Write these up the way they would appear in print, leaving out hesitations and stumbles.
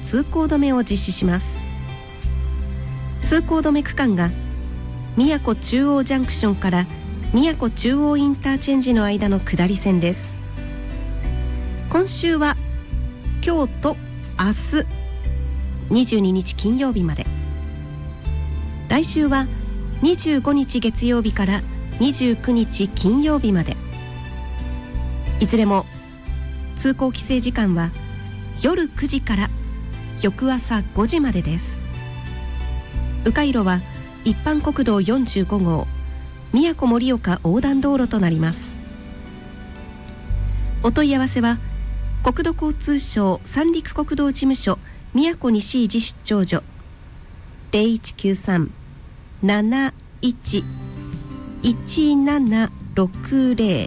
通行止めを実施します。通行止め区間が宮古中央ジャンクションから宮古中央インターチェンジの間の下り線です。今週は今日と明日22日金曜日まで、来週は25日月曜日から29日金曜日まで、いずれも通行規制時間は夜9時から翌朝5時までです。迂回路は一般国道45号宮古盛岡横断道路となります。お問い合わせは国土交通省三陸国道事務所宮古西支出張所 0193-71-1760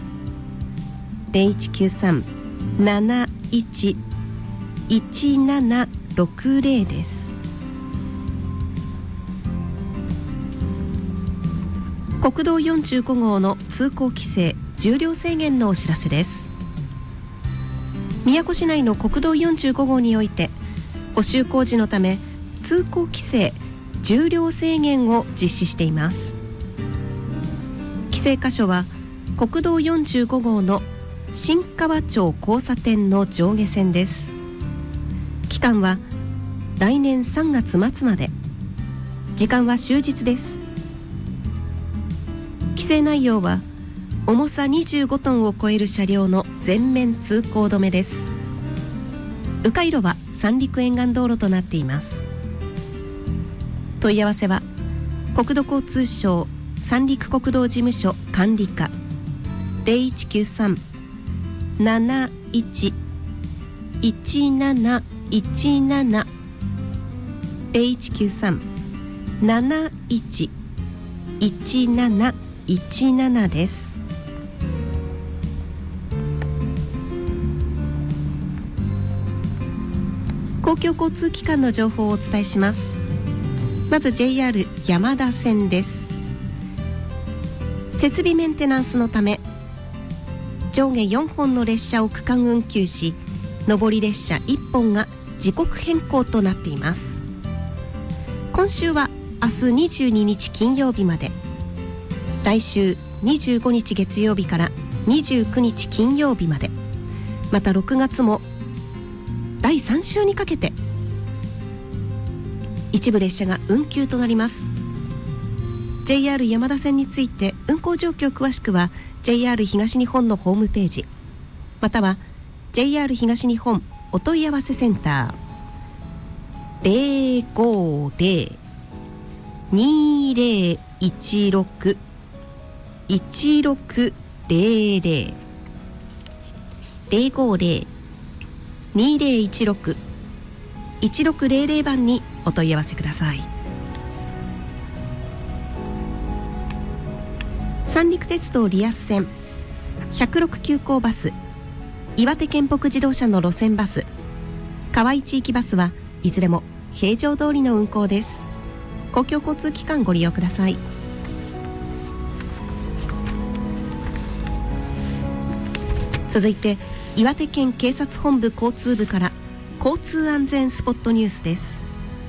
0193-71-1760 です。国道45号の通行規制・重量制限のお知らせです。宮古市内の国道45号において補修工事のため通行規制・重量制限を実施しています。規制箇所は国道45号の新川町交差点の上下線です。期間は来年3月末まで、時間は終日です。規制内容は重さ25トンを超える車両の全面通行止めです。迂回路は三陸沿岸道路となっています。問い合わせは国土交通省三陸国道事務所管理課 0193-71-1717 0193-71-1717です。公共交通機関の情報をお伝えします。まず JR 山田線です。設備メンテナンスのため上下4本の列車を区間運休し、上り列車1本が時刻変更となっています。今週は明日22日金曜日まで、来週25日月曜日から29日金曜日まで、また6月も第3週にかけて一部列車が運休となります。 JR 山田線について運行状況詳しくは JR 東日本のホームページ、または JR 東日本お問い合わせセンター 050-2016-1600 050-2016-1600番にお問い合わせください。三陸鉄道リアス線106急行バス、岩手県北自動車の路線バス、河合地域バスはいずれも平常通りの運行です。公共交通機関ご利用ください。続いて岩手県警察本部交通部から交通安全スポットニュースです。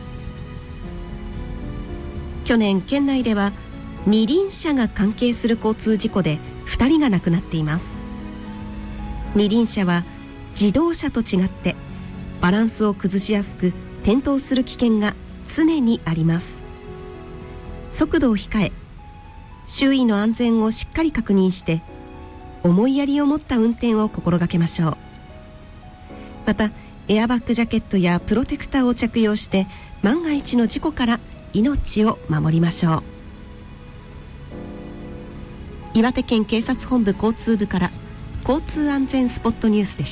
去年県内では二輪車が関係する交通事故で2人が亡くなっています。二輪車は自動車と違ってバランスを崩しやすく転倒する危険が常にあります。速度を控え、周囲の安全をしっかり確認して思いやりを持った運転を心がけましょう。またエアバッグジャケットやプロテクターを着用して万が一の事故から命を守りましょう。岩手県警察本部交通部から交通安全スポットニュースでした。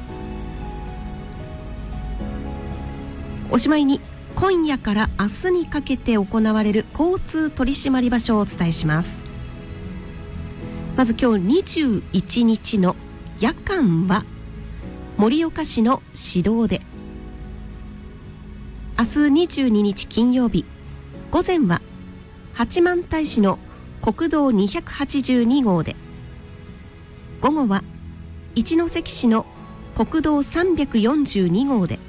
おしまいに今夜から明日にかけて行われる交通取締場所をお伝えします。まず今日21日の夜間は盛岡市の市道で、明日22日金曜日午前は八幡平市の国道282号で、午後は一関市の国道342号で、